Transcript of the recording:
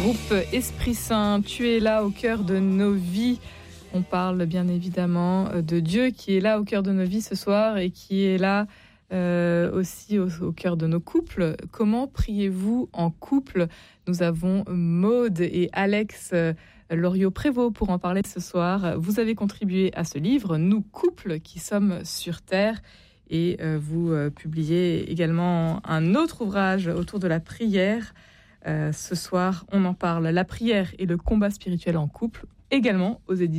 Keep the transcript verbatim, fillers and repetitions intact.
groupe Esprit Saint, tu es là au cœur de nos vies. On parle bien évidemment de Dieu qui est là au cœur de nos vies ce soir et qui est là euh, aussi au, au cœur de nos couples. Comment priez-vous en couple ? Nous avons Maude et Alex euh, Loriot-Prévost pour en parler ce soir. Vous avez contribué à ce livre, Nous couples qui sommes sur terre. Et euh, vous euh, publiez également un autre ouvrage autour de la prière. Euh, ce soir, on en parle, la prière et le combat spirituel en couple, également aux éditions